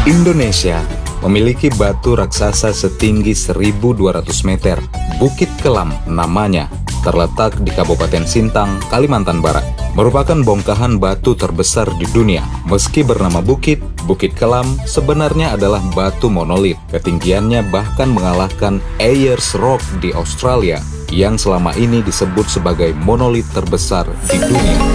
Indonesia memiliki batu raksasa setinggi 1.200 meter. Bukit Kelam namanya, terletak di Kabupaten Sintang, Kalimantan Barat. Merupakan bongkahan batu terbesar di dunia. Meski bernama bukit, Bukit Kelam sebenarnya adalah batu monolit. Ketinggiannya bahkan mengalahkan Ayers Rock di Australia, yang selama ini disebut sebagai monolit terbesar di dunia.